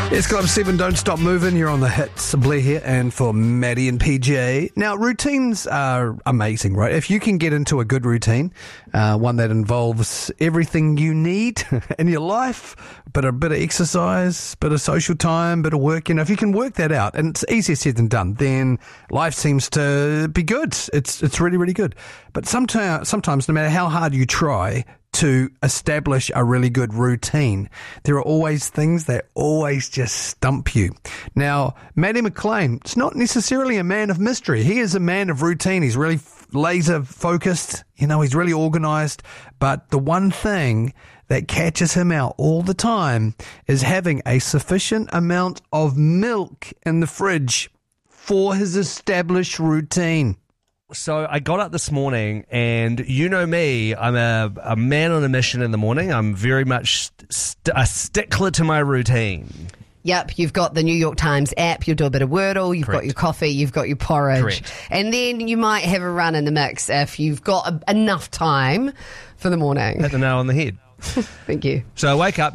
It's Club 7, don't stop moving. You're on the hits. Blair here, and for Maddie and PJ. Now, routines are amazing, right? If you can get into a good routine, one that involves everything you need in your life, but a bit of exercise, bit of social time, bit of work, if you can work that out, and it's easier said than done, then life seems to be good. It's really, really good. But sometimes, no matter how hard you try to establish a really good routine, there are always things that always just stump you. Now, Matty McLean is not necessarily a man of mystery. He is a man of routine. He's really laser focused. He's really organized. But the one thing that catches him out all the time is having a sufficient amount of milk in the fridge for his established routine. So I got up this morning, and you know me, I'm a man on a mission in the morning. I'm very much a stickler to my routine. Yep, you've got the New York Times app, you'll do a bit of Wordle, you've got your coffee, you've got your porridge. Correct. And then you might have a run in the mix if you've got enough time for the morning. Hit the nail on the head. Thank you. So I wake up.